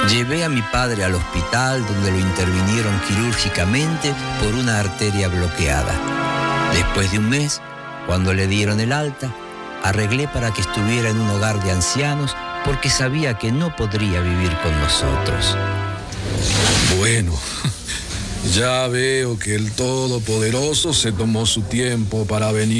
Llevé a mi padre al hospital donde lo intervinieron quirúrgicamente por una arteria bloqueada. Después de un mes, cuando le dieron el alta, arreglé para que estuviera en un hogar de ancianos porque sabía que no podría vivir con nosotros. Bueno, ya veo que el Todopoderoso se tomó su tiempo para venir.